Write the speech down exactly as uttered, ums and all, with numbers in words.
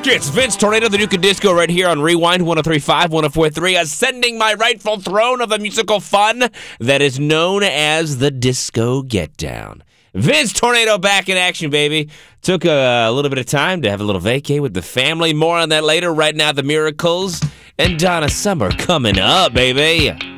It's Vince Tornado, the Duke of Disco, right here on Rewind one oh three point five, one oh four point three, ascending my rightful throne of the musical fun that is known as the Disco Get Down. Vince Tornado back in action, baby. Took a, a little bit of time to have a little vacay with the family. More on that later. Right now, the Miracles and Donna Summer coming up, baby.